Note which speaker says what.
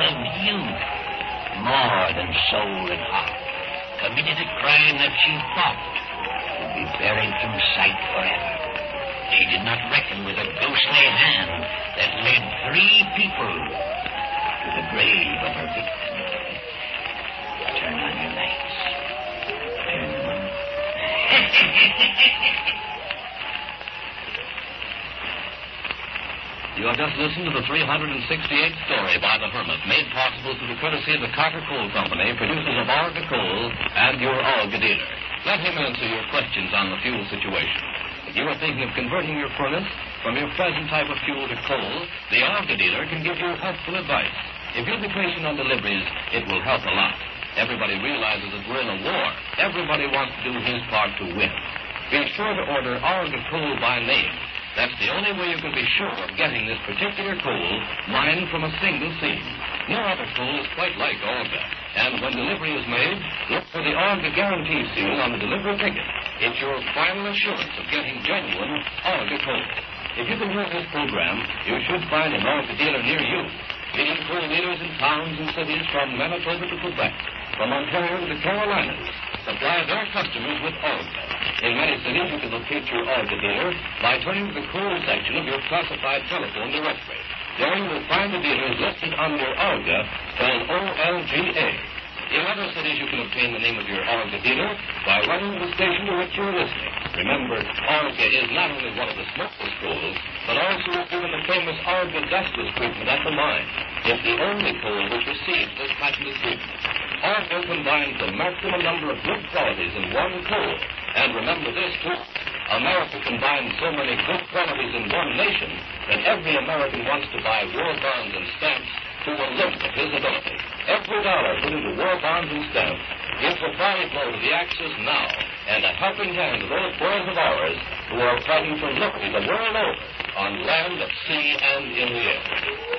Speaker 1: loved youth more than soul and heart, committed a crime that she thought would be buried from sight forever. She did not reckon with a ghostly hand that led 3 people to the grave of her victim. Turn on your lights. Turn them on.
Speaker 2: You have just listened to the 368th story by The Hermit, made possible through the courtesy of the Carter Coal Company, producers of Olga Coal and your Olga dealer. Let him answer your questions on the fuel situation. If you are thinking of converting your furnace from your present type of fuel to coal, the Olga dealer can give you helpful advice. If you'll be patient on deliveries, it will help a lot. Everybody realizes that we're in a war. Everybody wants to do his part to win. Be sure to order Olga Coal by name. That's the only way you can be sure of getting this particular coal mined from a single seam. No other coal is quite like Olga. And when delivery is made, look for the Olga guarantee seal on the delivery ticket. It's your final assurance of getting genuine Olga coal. If you can hear this program, you should find an Olga dealer near you. Leading coal dealers in towns and cities from Manitoba to Quebec, from Ontario to the Carolinas, supply their customers with Olga. In many cities, you can locate your Olga dealer by turning to the coal section of your classified telephone directory. There you will find the dealers listed under Olga, spelled O-L-G-A. In other cities, you can obtain the name of your Olga dealer by running to the station to which you're listening. Remember, Olga is not only one of the smokeless coals, but also is given the famous Olga dustless treatment at the mine. It's the only coal which receives this patented treatment. Olga combines the maximum number of good qualities in one coal. And remember this, too. America combines so many good qualities in one nation that every American wants to buy war bonds and stamps to the limit of his ability. Every dollar put into war bonds and stamps gives a body blow to the Axis now and a helping hand to those boys of ours who are fighting for liberty the world over on land, at sea, and in the air.